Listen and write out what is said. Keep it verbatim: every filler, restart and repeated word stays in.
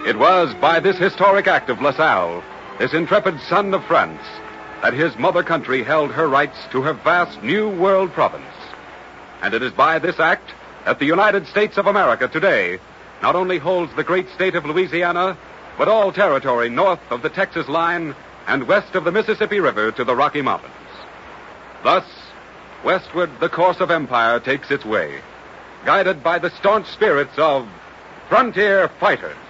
It was by this historic act of La Salle, this intrepid son of France, that his mother country held her rights to her vast New World province. And it is by this act that the United States of America today not only holds the great state of Louisiana, but all territory north of the Texas line and west of the Mississippi River to the Rocky Mountains. Thus, westward the course of empire takes its way, guided by the staunch spirits of frontier fighters.